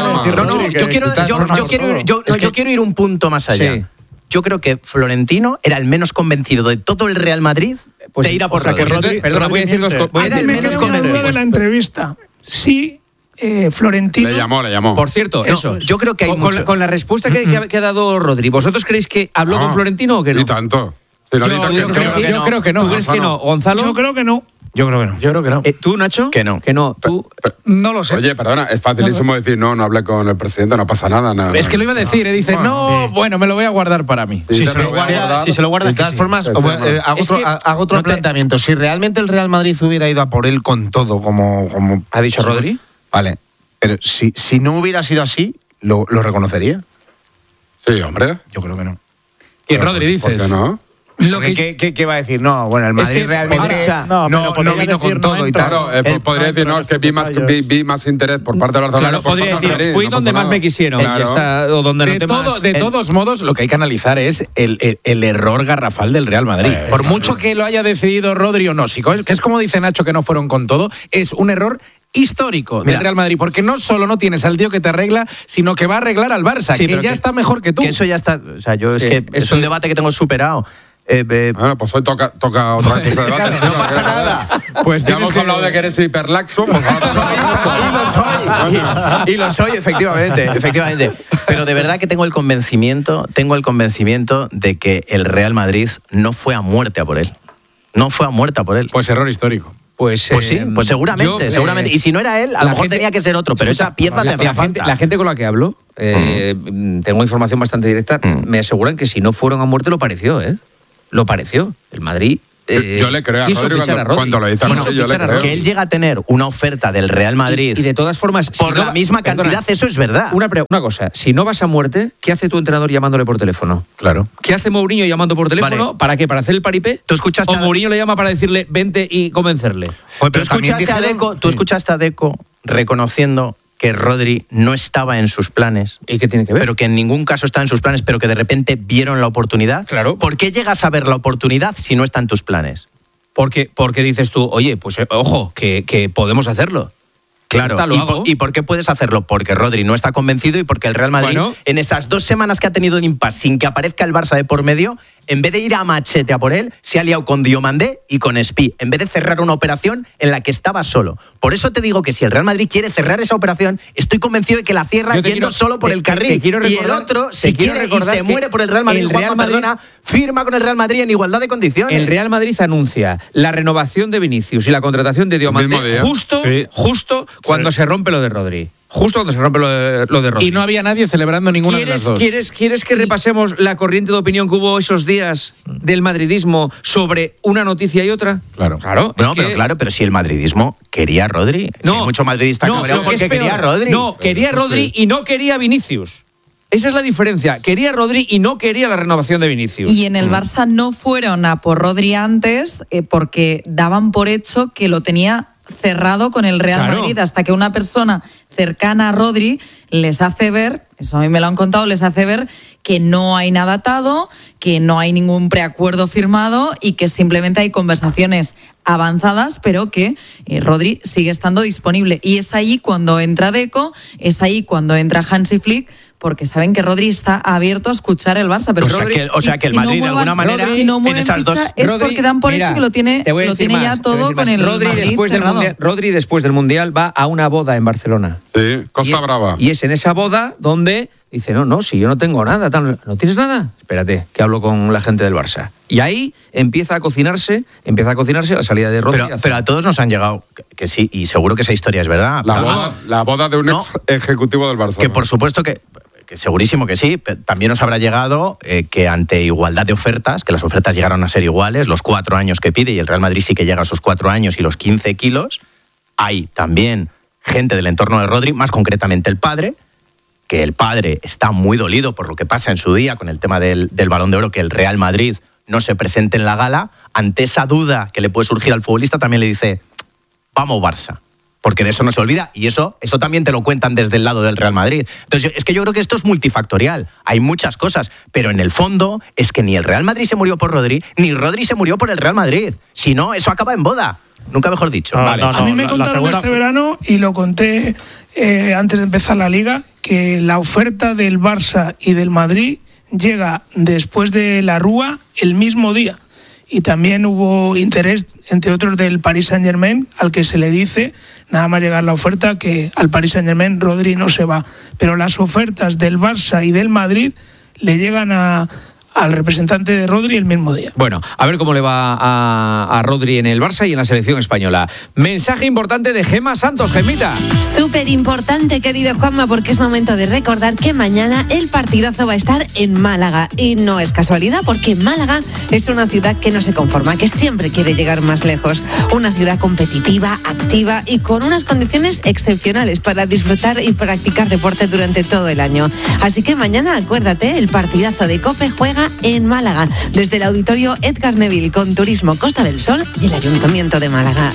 No, yo quiero ir un punto más allá. Sí. Yo creo que Florentino era el menos convencido de todo el Real Madrid de ir a por Rodri. Perdona, voy a decir dos cosas. Me queda una duda de la entrevista. Sí. Florentino. Le llamó. Por cierto, eso. Yo creo que hay con la respuesta que ha dado Rodri, ¿vosotros creéis que habló con Florentino o que no? Y tanto. Yo creo que no. ¿Tú crees que no, Gonzalo? Yo creo que no. Yo creo que no. Yo creo que no. ¿Tú, Nacho? Que no. Que no. Tú no lo sé. Oye, perdona, es facilísimo decir, no hablé con el presidente, no pasa nada. No, es que lo iba a decir, dice, bueno, me lo voy a guardar para mí. Si se lo guarda, de todas formas, hago otro planteamiento. Si realmente el Real Madrid hubiera ido a por él con todo, como ha dicho Rodri, vale, pero si no hubiera sido así, ¿lo reconocería? Sí, hombre. Yo creo que no. ¿Y Rodri dices? ¿Por qué no? ¿Qué va a decir? No, bueno, el Madrid realmente no vino con todo y tal. Claro, podría decir, no, es que vi más interés por parte de Barcelona. Claro, podría decir, fui donde más me quisieron. Claro. O donde de todos modos, lo que hay que analizar es el error garrafal del Real Madrid. Por mucho que lo haya decidido Rodri o no, que es como dice Nacho que no fueron con todo, es un error histórico del Real Madrid, porque no solo no tienes al tío que te arregla, sino que va a arreglar al Barça, que ya está mejor que tú. Que eso ya está, o sea, yo es que es un debate que tengo superado. Bueno, pues hoy toca otra vez ese debate. No pasa nada. Pues ya hemos hablado de que eres hiperlaxo. Y lo soy, efectivamente. Pero de verdad que tengo el convencimiento de que el Real Madrid no fue a muerte a por él. No fue a muerte a por él. Pues error histórico. Pues sí, pues seguramente. Y si no era él, a lo mejor tenía que ser otro, pero esa pieza te hacía falta. La gente con la que hablo, tengo información bastante directa, me aseguran que si no fueron a muerte lo pareció, Lo pareció. El Madrid. Yo le creo a Rodri cuando lo dice. Bueno, yo le creo. Que él llega a tener una oferta del Real Madrid. Y de todas formas, por la misma cantidad, eso es verdad. Una cosa, si no vas a muerte, ¿qué hace tu entrenador llamándole por teléfono? Claro. ¿Qué hace Mourinho llamando por teléfono? Vale. ¿Para qué? ¿Para hacer el paripé? ¿Tú escuchaste ¿O Mourinho le llama para decirle vente y convencerle? ¿Tú escuchaste a Deco reconociendo que Rodri no estaba en sus planes? ¿Y qué tiene que ver? Pero que en ningún caso está en sus planes, pero que de repente vieron la oportunidad. Claro. ¿Por qué llegas a ver la oportunidad si no está en tus planes? Porque dices tú, oye, pues ojo, que podemos hacerlo. Claro, ¿y por qué puedes hacerlo? Porque Rodri no está convencido y porque el Real Madrid, en esas 2 semanas que ha tenido de impasse sin que aparezca el Barça de por medio, en vez de ir a machete a por él, se ha liado con Diomandé y con Espí, en vez de cerrar una operación en la que estaba solo. Por eso te digo que si el Real Madrid quiere cerrar esa operación, estoy convencido de que la cierra yendo solo por el carril. Y el otro, si quiere y se muere por el Real Madrid, firma con el Real Madrid en igualdad de condiciones. El Real Madrid anuncia la renovación de Vinicius y la contratación de Diomandé justo cuando se rompe lo de Rodri. Justo cuando se rompe lo de Rodri. Y no había nadie celebrando ninguna de las dos. ¿Quieres que repasemos la corriente de opinión que hubo esos días del madridismo sobre una noticia y otra? Claro. Pero si el madridismo quería a Rodri. No, si hay mucho madridista porque quería a Rodri. No, quería a Rodri y no quería a Vinicius. Esa es la diferencia. Quería a Rodri y no quería la renovación de Vinicius. Y en el Barça no fueron a por Rodri antes porque daban por hecho que lo tenía cerrado con el Real Madrid, hasta que una persona cercana a Rodri les hace ver, eso a mí me lo han contado, les hace ver que no hay nada atado, que no hay ningún preacuerdo firmado y que simplemente hay conversaciones avanzadas, pero que Rodri sigue estando disponible. Y es ahí cuando entra Deco, es ahí cuando entra Hansi Flick, porque saben que Rodri está abierto a escuchar el Barça. Pero o sea que el Madrid, de alguna manera, en esas dos... Es porque dan por hecho que lo tiene ya todo con el Madrid cerrado. Rodri, después del Mundial, va a una boda en Barcelona. Sí, Costa Brava. Y es en esa boda donde dice, no, si yo no tengo nada. ¿No tienes nada? Espérate, que hablo con la gente del Barça. Y ahí empieza a cocinarse la salida de Rodri. Pero a todos nos han llegado, que sí, y seguro que esa historia es verdad. La boda de un ex ejecutivo del Barça. Que por supuesto que segurísimo que sí, también nos habrá llegado que ante igualdad de ofertas, que las ofertas llegaron a ser iguales, los 4 años que pide, y el Real Madrid sí que llega a esos 4 años y los 15 kilos, hay también gente del entorno de Rodri, más concretamente el padre, que el padre está muy dolido por lo que pasa en su día con el tema del Balón de Oro, que el Real Madrid no se presente en la gala. Ante esa duda que le puede surgir al futbolista, también le dice, vamos Barça. Porque de eso no se olvida, y eso también te lo cuentan desde el lado del Real Madrid. Entonces, es que yo creo que esto es multifactorial, hay muchas cosas, pero en el fondo es que ni el Real Madrid se murió por Rodri, ni Rodri se murió por el Real Madrid. Si no, eso acaba en boda. Nunca mejor dicho. A mí me contaron este verano, y lo conté antes de empezar la Liga, que la oferta del Barça y del Madrid llega después de la Rúa el mismo día. Y también hubo interés, entre otros, del Paris Saint-Germain, al que se le dice, nada más llegar la oferta, que al Paris Saint-Germain Rodri no se va. Pero las ofertas del Barça y del Madrid le llegan a al representante de Rodri el mismo día. Bueno, a ver cómo le va a Rodri en el Barça y en la selección española. Mensaje importante de Gemma Santos. Gemita. Súper importante, querido Juanma, porque es momento de recordar que mañana el partidazo va a estar en Málaga. Y no es casualidad, porque Málaga es una ciudad que no se conforma, que siempre quiere llegar más lejos. Una ciudad competitiva, activa y con unas condiciones excepcionales para disfrutar y practicar deporte durante todo el año. Así que mañana, acuérdate, el partidazo de COPE juega en Málaga, desde el Auditorio Edgar Neville, con Turismo Costa del Sol y el Ayuntamiento de Málaga.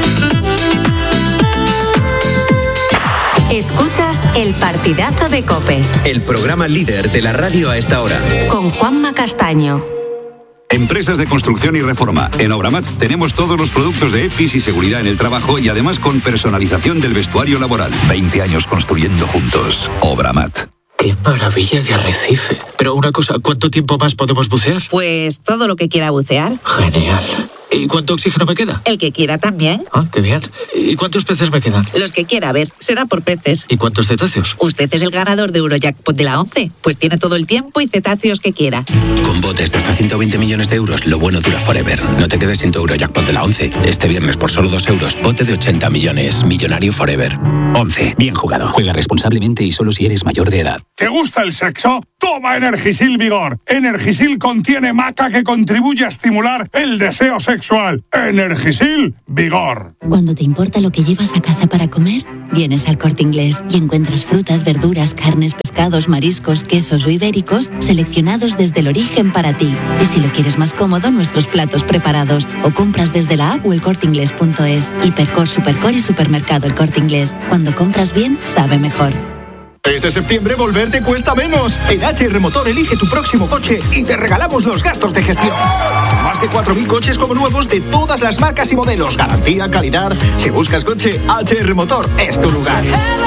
Escuchas el partidazo de COPE. El programa líder de la radio a esta hora. Con Juanma Castaño. Empresas de construcción y reforma. En Obramat tenemos todos los productos de EPIs y seguridad en el trabajo y además con personalización del vestuario laboral. 20 años construyendo juntos. Obramat. ¡Qué maravilla de arrecife! Pero una cosa, ¿cuánto tiempo más podemos bucear? Pues todo lo que quiera bucear. Genial. ¿Y cuánto oxígeno me queda? El que quiera también. Ah, qué bien. ¿Y cuántos peces me quedan? Los que quiera, a ver, será por peces. ¿Y cuántos cetáceos? Usted es el ganador de Eurojackpot de la 11, pues tiene todo el tiempo y cetáceos que quiera. Con botes de hasta 120 millones de euros, lo bueno dura forever. No te quedes sin tu Eurojackpot de la 11. Este viernes por solo 2 euros, bote de 80 millones. Millonario forever. 11. Bien jugado. Juega responsablemente y solo si eres mayor de edad. ¿Te gusta el sexo? Toma Energisil Vigor. Energisil contiene maca que contribuye a estimular el deseo sexual. Energisil Vigor. Cuando te importa lo que llevas a casa para comer, vienes al Corte Inglés y encuentras frutas, verduras, carnes, pescados, mariscos, quesos o ibéricos seleccionados desde el origen para ti. Y si lo quieres más cómodo, nuestros platos preparados o compras desde la app o elcorteinglés.es. Hipercor, Supercor y Supermercado El Corte Inglés. Cuando compras bien, sabe mejor. Este septiembre volver te cuesta menos. En HR Motor elige tu próximo coche y te regalamos los gastos de gestión. Más de 4.000 coches como nuevos de todas las marcas y modelos. Garantía, calidad. Si buscas coche, HR Motor es tu lugar.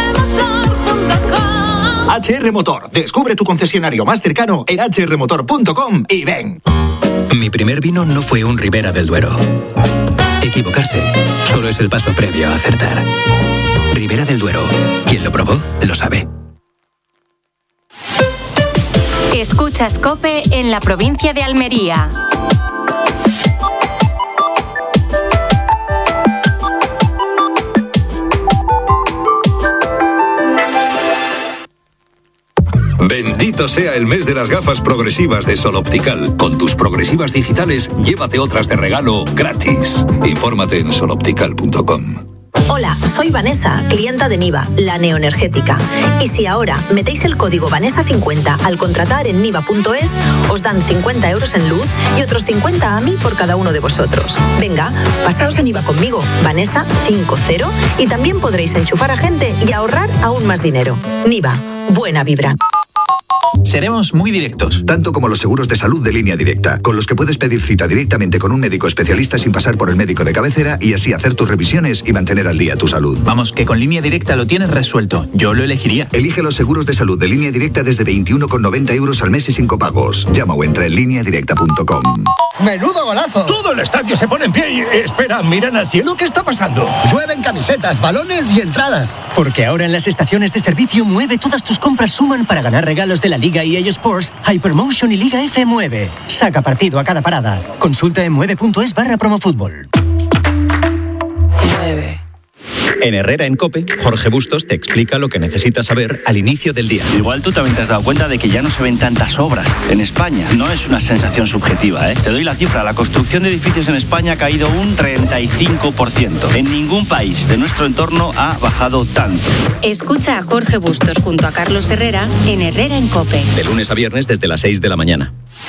HR Motor. Descubre tu concesionario más cercano en hrmotor.com y ven. Mi primer vino no fue un Ribera del Duero. Equivocarse solo es el paso previo a acertar. Ribera del Duero. Quien lo probó, lo sabe. Escuchas COPE en la provincia de Almería. Bendito sea el mes de las gafas progresivas de Sol Optical. Con tus progresivas digitales, llévate otras de regalo gratis. Infórmate en soloptical.com. Hola, soy Vanessa, clienta de Niva, la neoenergética. Y si ahora metéis el código Vanessa50 al contratar en niva.es, os dan 50 euros en luz y otros 50 a mí por cada uno de vosotros. Venga, pasaos a Niva conmigo, Vanessa50, y también podréis enchufar a gente y ahorrar aún más dinero. Niva, buena vibra. Seremos muy directos. Tanto como los seguros de salud de Línea Directa, con los que puedes pedir cita directamente con un médico especialista sin pasar por el médico de cabecera y así hacer tus revisiones y mantener al día tu salud. Vamos, que con Línea Directa lo tienes resuelto. Yo lo elegiría. Elige los seguros de salud de Línea Directa desde 21,90 euros al mes y sin copagos. Llama o entra en lineadirecta.com. ¡Menudo golazo! Todo el estadio se pone en pie y... Espera, miran al cielo, ¿qué está pasando? Llueven camisetas, balones y entradas. Porque ahora en las estaciones de servicio Mueve todas tus compras suman para ganar regalos de la Liga EA Sports, Hypermotion y Liga F Mueve. Saca partido a cada parada. Consulta en mueve.es/promofútbol. En Herrera en COPE, Jorge Bustos te explica lo que necesitas saber al inicio del día. Igual tú también te has dado cuenta de que ya no se ven tantas obras en España. No es una sensación subjetiva, ¿eh? Te doy la cifra. La construcción de edificios en España ha caído un 35%. En ningún país de nuestro entorno ha bajado tanto. Escucha a Jorge Bustos junto a Carlos Herrera en Herrera en COPE. De lunes a viernes desde las 6 de la mañana.